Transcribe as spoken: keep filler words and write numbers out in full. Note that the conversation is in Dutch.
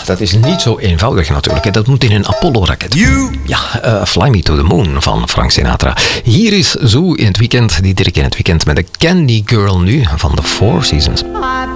dat is niet zo eenvoudig natuurlijk. Hè. Dat moet in een Apollo-raket. Ja, uh, Fly Me to the Moon van Frank Sinatra. Hier is Zoo in het weekend, die Dirk in het weekend met de Candy Girl nu van The Four Seasons.